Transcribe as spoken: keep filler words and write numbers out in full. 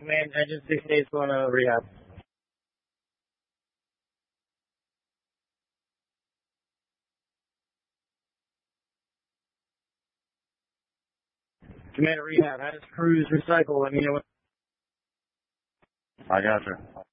Command, Engine sixty-eight is going to rehab. Commander Rehab, how does Cruise recycle? Let me know what. I got you.